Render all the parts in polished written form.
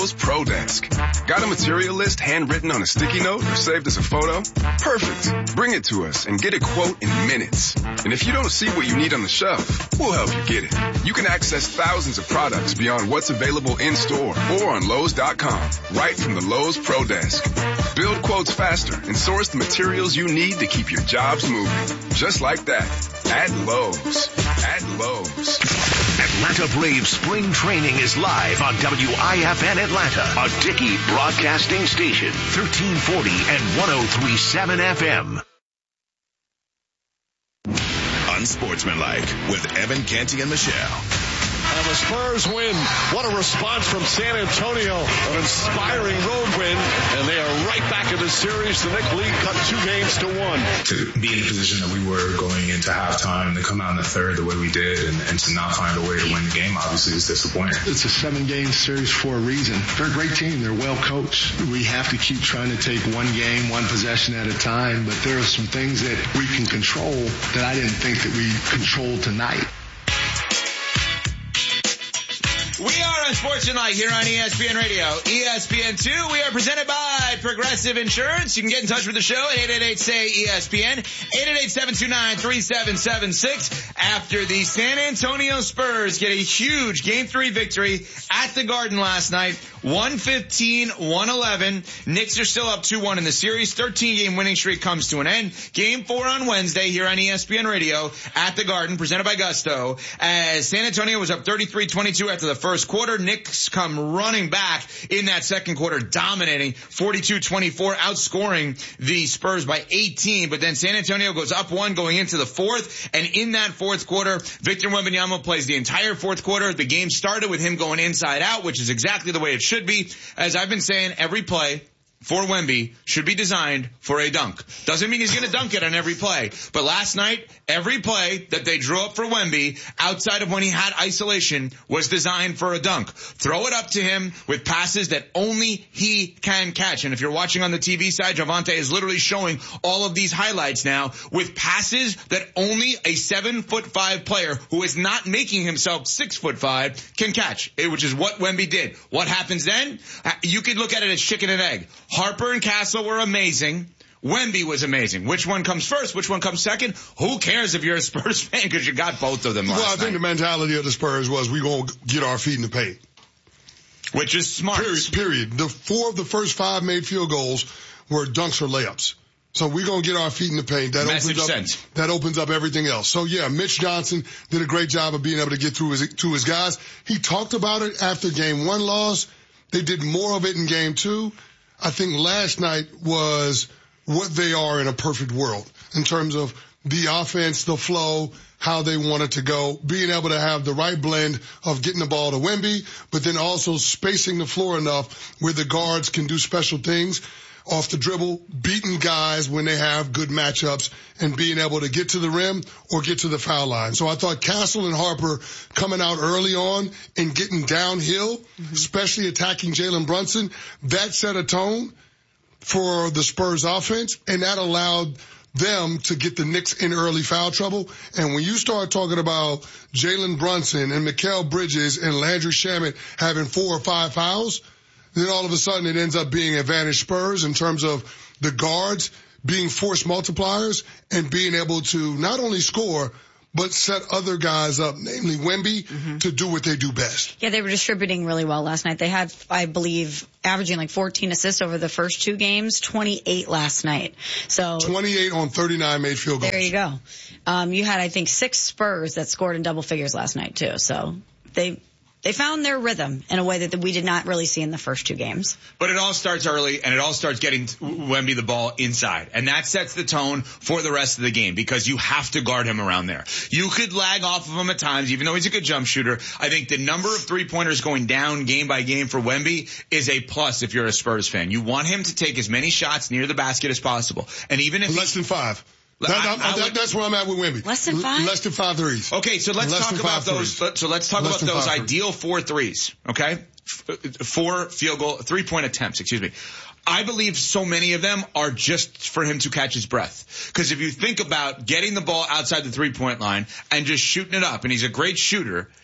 Pro Desk. Got a material list handwritten on a sticky note or saved as a photo? Perfect. Bring it to us and get a quote in minutes. And if you don't see what you need on the shelf, we'll help you get it. You can access thousands of products beyond what's available in store or on Lowe's.com, right from the Lowe's Pro Desk. Build quotes faster and source the materials you need to keep your jobs moving. Just like that. At Lowe's. At Lowe's. Atlanta Braves spring training is live on WIFN Atlanta, a Dickey broadcasting station, 1340 and 103.7 FM. Unsportsmanlike with Evan Canty and Michelle. And the Spurs win. What a response from San Antonio. An inspiring road win. And they are right back in the series. The Knicks lead cut 2-1. To be in the position that we were going into halftime, to come out in the third the way we did, and to not find a way to win the game, obviously, is disappointing. It's a 7-game series for a reason. They're a great team. They're well coached. We have to keep trying to take one game, one possession at a time. But there are some things that we can control that I didn't think that we controlled tonight. We are Unsportsmanlike here on ESPN Radio. ESPN2, we are presented by Progressive Insurance. You can get in touch with the show at 888-SAY-ESPN, 888-729-3776. After the San Antonio Spurs get a huge Game 3 victory at the Garden last night, 115-111. Knicks are still up 2-1 in the series. 13-game winning streak comes to an end. Game 4 on Wednesday here on ESPN Radio at the Garden, presented by Gusto. As San Antonio was up 33-22 after the first quarter, Knicks come running back in that second quarter, dominating 42-24, outscoring the Spurs by 18. But then San Antonio goes up 1 going into the fourth. And in that fourth quarter, Victor Wembanyama plays the entire fourth quarter. The game started with him going inside out, which is exactly the way it should be. As I've been saying, every play for Wemby should be designed for a dunk. Doesn't mean he's going to dunk it on every play. But last night, every play that they drew up for Wemby, outside of when he had isolation, was designed for a dunk. Throw it up to him with passes that only he can catch. And if you're watching on the TV side, Javante is literally showing all of these highlights now with passes that only a 7'5" player who is not making himself 6'5" can catch, which is what Wemby did. What happens then? You could look at it as chicken and egg. Harper and Castle were amazing. Wemby was amazing. Which one comes first? Which one comes second? Who cares if you're a Spurs fan because you got both of them last night? Well, I think the mentality of the Spurs was we're going to get our feet in the paint. Which is smart. Period. The 4 of the first 5 made field goals were dunks or layups. So we're going to get our feet in the paint. That opens up everything else. So yeah, Mitch Johnson did a great job of being able to get through to his guys. He talked about it after game 1 loss. They did more of it in game 2. I think last night was what they are in a perfect world in terms of the offense, the flow, how they want it to go, being able to have the right blend of getting the ball to Wemby, but then also spacing the floor enough where the guards can do special things off the dribble, beating guys when they have good matchups, and being able to get to the rim or get to the foul line. So I thought Castle and Harper coming out early on and getting downhill, especially attacking Jalen Brunson, that set a tone for the Spurs offense, and that allowed them to get the Knicks in early foul trouble. And when you start talking about Jalen Brunson and Mikal Bridges and Landry Shamet having 4 or 5 fouls, then all of a sudden it ends up being advantage Spurs in terms of the guards being force multipliers and being able to not only score, but set other guys up, namely Wemby, to do what they do best. Yeah, they were distributing really well last night. They had, I believe, averaging like 14 assists over the first 2 games, 28 last night. So 28 on 39 made field goals. There you go. You had, I think, 6 Spurs that scored in double figures last night too. So they found their rhythm in a way that we did not really see in the first 2 games. But it all starts early, and it all starts getting Wemby the ball inside. And that sets the tone for the rest of the game because you have to guard him around there. You could lag off of him at times, even though he's a good jump shooter. I think the number of three-pointers going down game by game for Wemby is a plus if you're a Spurs fan. You want him to take as many shots near the basket as possible. And even if less than 5. That's where I'm at with Wemby. Less than 5? Less than 5 threes. Okay, so let's talk about those. So let's talk about those ideal 4 threes. Okay, 4 field goal, 3-point attempts. Excuse me. I believe so many of them are just for him to catch his breath. Because if you think about getting the ball outside the 3-point line and just shooting it up, and he's a great shooter,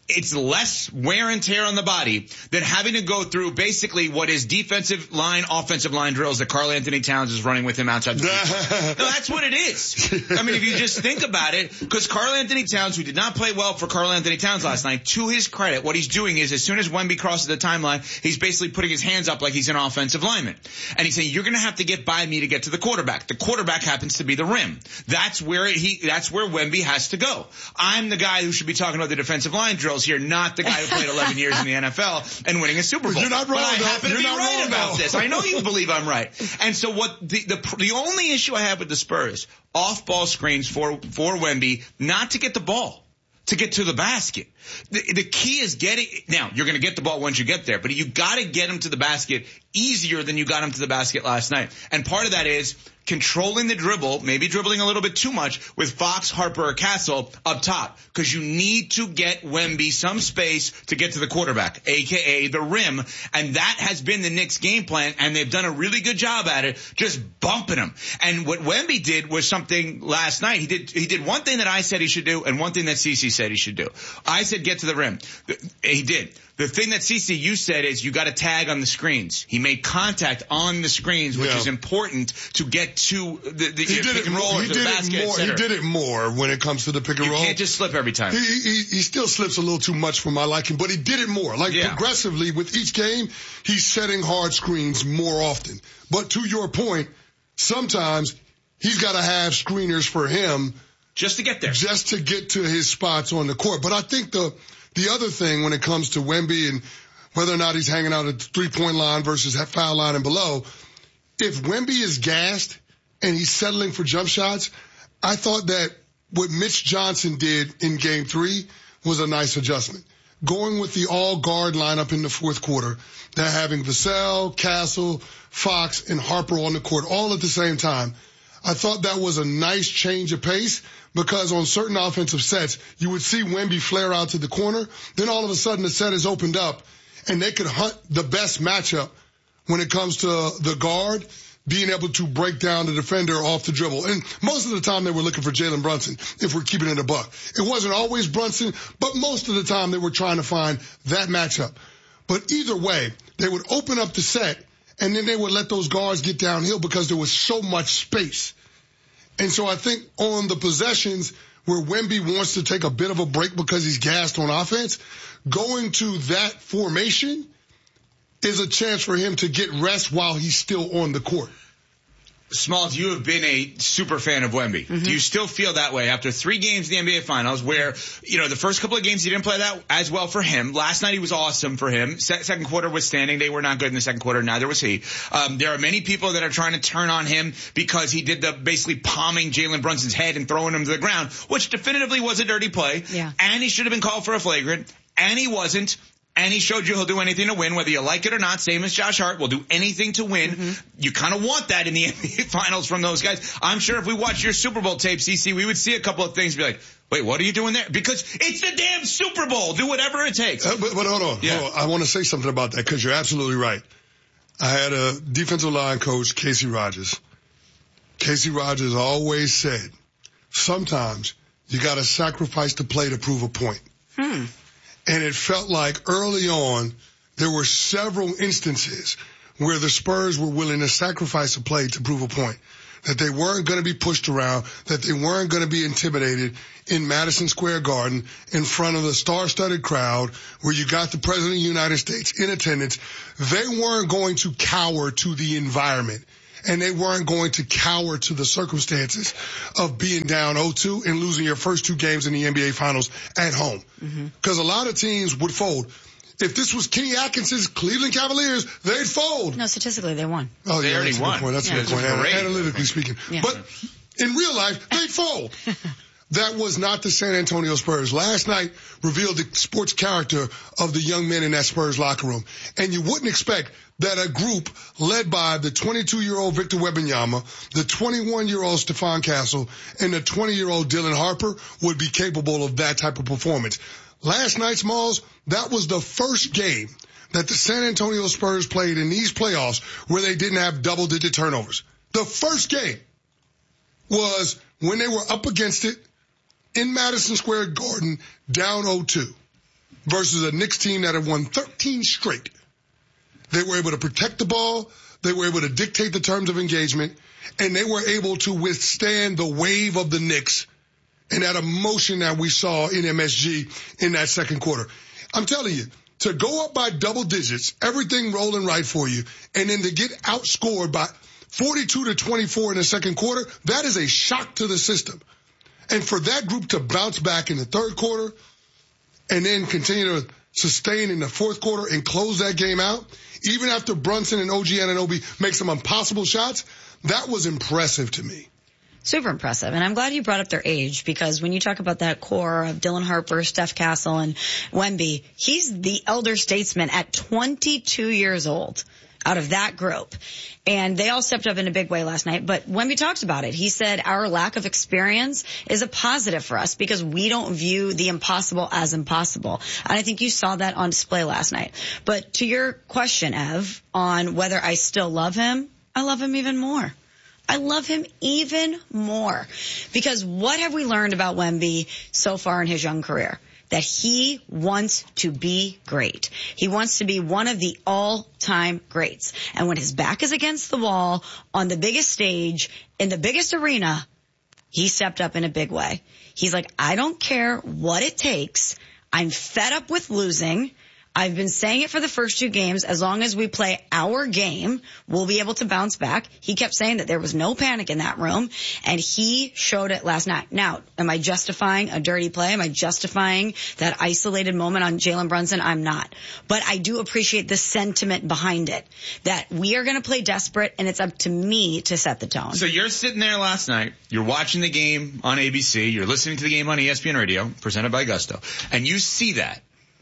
it's less wear and tear on the body than having to go through basically what is defensive line, offensive line drills that Karl Anthony Towns is running with him outside the field. No, that's what it is. I mean, if you just think about it, because Karl Anthony Towns, who did not play well for Karl Anthony Towns last night, to his credit, what he's doing is as soon as Wemby crosses the timeline, he's basically putting his hands up like he's an offensive lineman. And he's saying, you're going to have to get by me to get to the quarterback. The quarterback happens to be the rim. That's where Wemby has to go. I'm the guy who should be talking about the defensive line drills here, not the guy who played 11 years in the NFL and winning a Super Bowl. You're not wrong, but I though. happen to be right about this. I know you believe I'm right. And so what the only issue I have with the Spurs, off-ball screens for Wemby, not to get the ball, to get to the basket. The key is now you're going to get the ball once you get there, but you got to get him to the basket easier than you got him to the basket last night. And part of that is controlling the dribble, maybe dribbling a little bit too much with Fox, Harper, or Castle up top, because you need to get Wemby some space to get to the quarterback, aka the rim, and that has been the Knicks' game plan, and they've done a really good job at it, just bumping him. And what Wemby did was something last night. He did one thing that I said he should do, and one thing that CeCe said he should do. I said get to the rim. He did. The thing that CeCe, you said is you got to tag on the screens. He made contact on the screens, which is important to get to the pick and roll or to the basket. He did it more when it comes to the pick and roll. You can't just slip every time. He still slips a little too much for my liking, but he did it more. Progressively with each game, he's setting hard screens more often. But to your point, sometimes he's got to have screeners for him just to get there, just to get to his spots on the court. But I think the other thing when it comes to Wemby and whether or not he's hanging out at the three-point line versus foul line and below, if Wemby is gassed and he's settling for jump shots, I thought that what Mitch Johnson did in Game 3 was a nice adjustment. Going with the all-guard lineup in the fourth quarter, they're having Vassell, Castle, Fox, and Harper on the court all at the same time. I thought that was a nice change of pace because on certain offensive sets, you would see Wemby flare out to the corner. Then all of a sudden the set is opened up and they could hunt the best matchup when it comes to the guard being able to break down the defender off the dribble. And most of the time they were looking for Jalen Brunson, if we're keeping it a buck. It wasn't always Brunson, but most of the time they were trying to find that matchup. But either way, they would open up the set and then they would let those guards get downhill because there was so much space. And so I think on the possessions where Wemby wants to take a bit of a break because he's gassed on offense, going to that formation is a chance for him to get rest while he's still on the court. Smalls, you have been a super fan of Wemby. Mm-hmm. Do you still feel that way after 3 games in the NBA Finals where, the first couple of games he didn't play that as well for him. Last night he was awesome for him. Second quarter was standing. They were not good in the second quarter. Neither was he. There are many people that are trying to turn on him because he did the basically palming Jalen Brunson's head and throwing him to the ground, which definitively was a dirty play. Yeah. And he should have been called for a flagrant. And he wasn't. And he showed you he'll do anything to win, whether you like it or not. Same as Josh Hart, will do anything to win. Mm-hmm. You kind of want that in the NBA Finals from those guys. I'm sure if we watched your Super Bowl tape, CeCe, we would see a couple of things and be like, wait, what are you doing there? Because it's the damn Super Bowl. Do whatever it takes. But hold on. Yeah. Hold on. I want to say something about that because you're absolutely right. I had a defensive line coach, Casey Rogers. Casey Rogers always said, sometimes you got to sacrifice the play to prove a point. And it felt like early on, there were several instances where the Spurs were willing to sacrifice a play to prove a point. That they weren't going to be pushed around, that they weren't going to be intimidated in Madison Square Garden in front of the star-studded crowd where you got the President of the United States in attendance. They weren't going to cower to the environment. And they weren't going to cower to the circumstances of being down 0-2 and losing your first 2 games in the NBA Finals at home. Because a lot of teams would fold. If this was Kenny Atkinson's Cleveland Cavaliers, they'd fold. No, statistically, they won. Oh, they yeah, already won. That's a good point. Analytically speaking. Yeah. But in real life, they'd fold. That was not the San Antonio Spurs. Last night revealed the sports character of the young men in that Spurs locker room. And you wouldn't expect that a group led by the 22-year-old Victor Wembanyama, the 21-year-old Stephon Castle, and the 20-year-old Dylan Harper would be capable of that type of performance. Last night, Smalls, that was the first game that the San Antonio Spurs played in these playoffs where they didn't have double-digit turnovers. The first game was when they were up against it in Madison Square Garden, down 0-2. versus a Knicks team that had won 13 straight. They were able to protect the ball. They were able to dictate the terms of engagement, and they were able to withstand the wave of the Knicks and that emotion that we saw in MSG in that second quarter. I'm telling you, to go up by double digits, everything rolling right for you, and then to get outscored by 42-24 in the second quarter, that is a shock to the system. And for that group to bounce back in the third quarter and then continue to sustain in the fourth quarter and close that game out, even after Brunson and OG Anunoby make some impossible shots, that was impressive to me. Super impressive. And I'm glad you brought up their age, because when you talk about that core of Dylan Harper, Steph Castle, and Wemby, he's the elder statesman at 22 years old out of that group. And they all stepped up in a big way last night. But Wemby talks about it. He said our lack of experience is a positive for us because we don't view the impossible as impossible. And I think you saw that on display last night. But to your question, Ev, on whether I still love him, I love him even more. I love him even more. Because what have we learned about Wemby so far in his young career? That he wants to be great. He wants to be one of the all-time greats. And when his back is against the wall, on the biggest stage, in the biggest arena, he stepped up in a big way. He's like, I don't care what it takes. I'm fed up with losing. I've been saying it for the first 2 games. As long as we play our game, we'll be able to bounce back. He kept saying that there was no panic in that room, and he showed it last night. Now, am I justifying a dirty play? Am I justifying that isolated moment on Jalen Brunson? I'm not. But I do appreciate the sentiment behind it, that we are going to play desperate, and it's up to me to set the tone. So you're sitting there last night, you're watching the game on ABC, you're listening to the game on ESPN Radio, presented by Gusto, and you see that.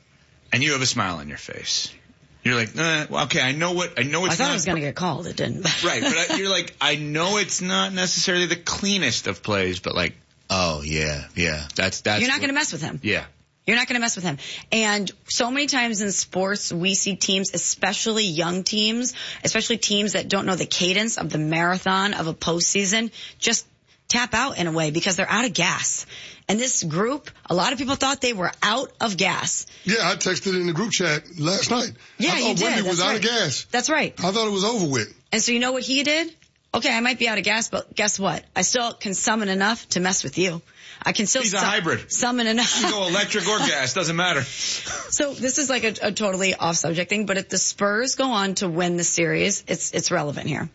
And you have a smile on your face. You're like, okay, I know it's not. I thought I was going to get called. It didn't. Right, but you're like, I know it's not necessarily the cleanest of plays, but like, oh, yeah. That's. You're not going to mess with him. Yeah. You're not going to mess with him. And so many times in sports, we see teams, especially young teams, especially teams that don't know the cadence of the marathon of a postseason, just tap out in a way because they're out of gas. And this group, a lot of people thought they were out of gas. Yeah, I texted in the group chat last night. Yeah, I thought Wemby was out of gas. That's right. I thought it was over with. And so you know what he did? Okay, I might be out of gas, but guess what? I still can summon enough to mess with you. I can still He's a hybrid. Summon enough. You go electric or gas, doesn't matter. So this is like a totally off subject thing, but if the Spurs go on to win the series, it's relevant here.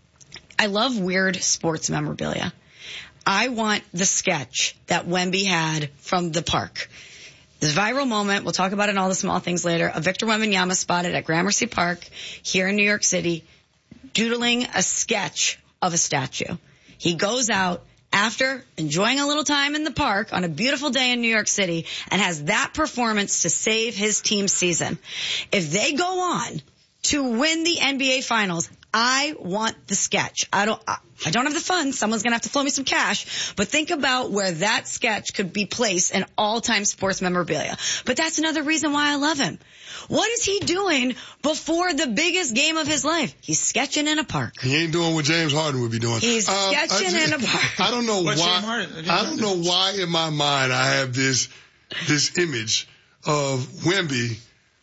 I love weird sports memorabilia. I want the sketch that Wemby had from the park. This viral moment, we'll talk about it in all the small things later, of Victor Wembanyama spotted at Gramercy Park here in New York City, doodling a sketch of a statue. He goes out after enjoying a little time in the park on a beautiful day in New York City and has that performance to save his team's season. If they go on to win the NBA Finals, I want the sketch. I don't have the funds. Someone's going to have to throw me some cash. But think about where that sketch could be placed in all-time sports memorabilia. But that's another reason why I love him. What is he doing before the biggest game of his life? He's sketching in a park. He ain't doing what James Harden would be doing. He's sketching in a park. I don't know why. I don't know why in my mind I have this image of Wemby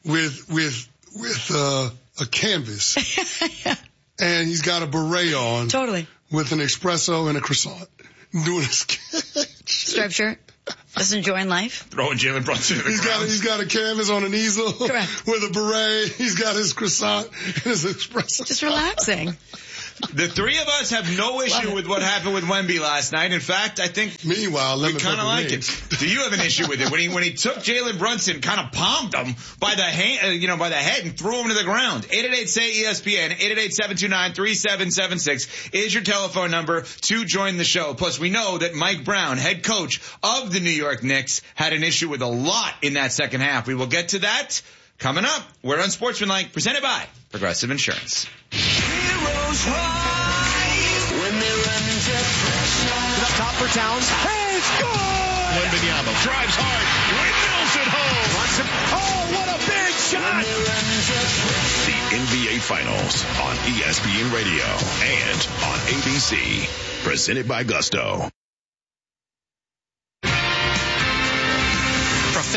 with a canvas. Yeah. And he's got a beret on. Totally. With an espresso and a croissant. Doing a sketch. Striped shirt. Just enjoying life. Throwing Jalen Brunson to the ground. He's got a canvas on an easel. Correct. With a beret. He's got his croissant and his espresso. Just relaxing. The three of us have no issue with what happened with Wemby last night. In fact, I think meanwhile, we kind of like it. Do you have an issue with it? When he took Jalen Brunson, kind of palmed him by the hand, by the head and threw him to the ground. 888-SAY-ESPN, 888-729-3776 is your telephone number to join the show. Plus, we know that Mike Brown, head coach of the New York Knicks, had an issue with a lot in that second half. We will get to that coming up. We're on Sportsmanlike, presented by Progressive Insurance. Heroes rise when they run into pressure. Up top for Towns. Hey, it's good! Wembanyama drives hard. Windmills it home. Brunson. Oh, what a big shot! The NBA Finals on ESPN Radio and on ABC. Presented by Gusto.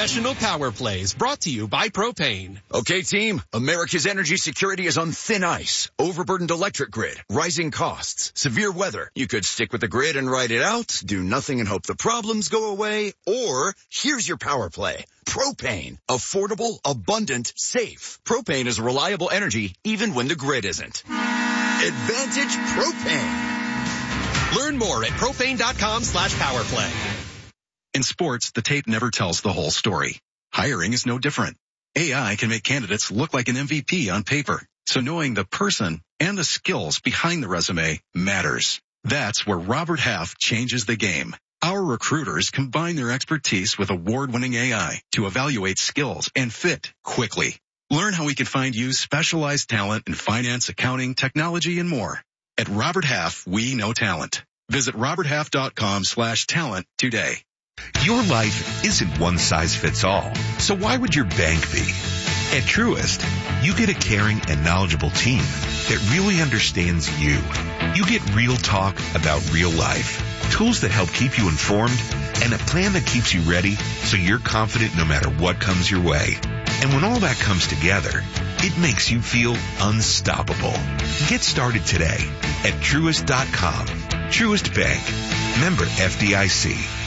Professional Power Plays, brought to you by Propane. Okay, team, America's energy security is on thin ice. Overburdened electric grid, rising costs, severe weather. You could stick with the grid and ride it out, do nothing and hope the problems go away, or here's your power play. Propane. Affordable, abundant, safe. Propane is reliable energy even when the grid isn't. Advantage Propane. Learn more at propane.com/powerplay. In sports, the tape never tells the whole story. Hiring is no different. AI can make candidates look like an MVP on paper. So knowing the person and the skills behind the resume matters. That's where Robert Half changes the game. Our recruiters combine their expertise with award-winning AI to evaluate skills and fit quickly. Learn how we can find you specialized talent in finance, accounting, technology, and more. At Robert Half, we know talent. Visit roberthalf.com/talent today. Your life isn't one size fits all, so why would your bank be? At Truist, you get a caring and knowledgeable team that really understands you. You get real talk about real life, tools that help keep you informed, and a plan that keeps you ready so you're confident no matter what comes your way. And when all that comes together, it makes you feel unstoppable. Get started today at Truist.com. Truist Bank. Member FDIC.